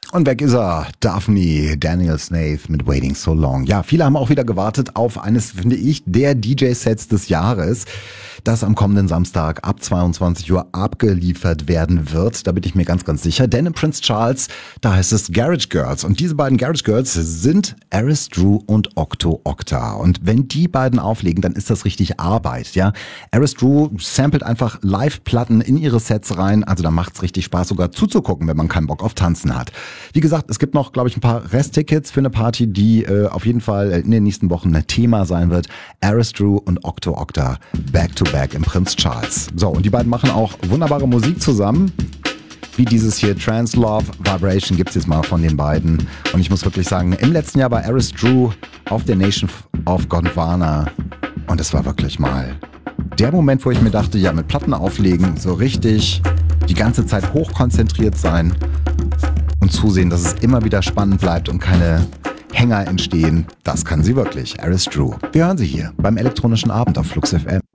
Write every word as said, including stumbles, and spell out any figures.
Und weg ist er, Daphne, Daniel Snaith mit Waiting So Long. Ja, viele haben auch wieder gewartet auf eines, finde ich, der D J-Sets des Jahres, das am kommenden Samstag ab zweiundzwanzig Uhr abgeliefert werden wird. Da bin ich mir ganz, ganz sicher. Denn in Prince Charles, da heißt es Garage Girls. Und diese beiden Garage Girls sind Aris Drew und Octo Octa. Und wenn die beiden auflegen, dann ist das richtig Arbeit, ja. Aris Drew samplet einfach Live-Platten in ihre Sets rein. Also da macht's richtig Spaß, sogar zuzugucken, wenn man keinen Bock auf Tanzen hat. Wie gesagt, es gibt noch, glaube ich, ein paar Resttickets für eine Party, die äh, auf jeden Fall in den nächsten Wochen ein Thema sein wird. Aris Drew und Octo Octa back to back im Prince Charles. So, und die beiden machen auch wunderbare Musik zusammen. Wie dieses hier, Trance Love Vibration, gibt's jetzt mal von den beiden. Und ich muss wirklich sagen, im letzten Jahr war Aris Drew auf der Nation of Gondwana. Und es war wirklich mal der Moment, wo ich mir dachte, ja, mit Platten auflegen, so richtig die ganze Zeit hochkonzentriert sein und zusehen, dass es immer wieder spannend bleibt und keine Hänger entstehen. Das kann sie wirklich, Aris Drew. Wir hören sie hier beim elektronischen Abend auf Flux F M.